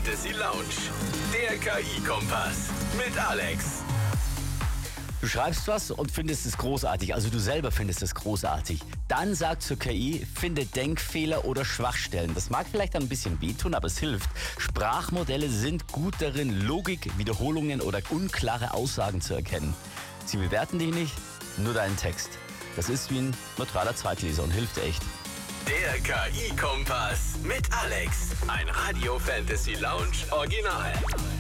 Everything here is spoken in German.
Fantasy Lounge. Der KI-Kompass mit Alex. Du schreibst was und findest es großartig, also du selber findest es großartig. Dann sagt zur KI, finde Denkfehler oder Schwachstellen. Das mag vielleicht ein bisschen wehtun, aber es hilft. Sprachmodelle sind gut darin, Logik, Wiederholungen oder unklare Aussagen zu erkennen. Sie bewerten dich nicht, nur deinen Text. Das ist wie ein neutraler Zweitleser und hilft echt. Der KI-Kompass mit Alex. Ein Radio Fantasy Lounge Original.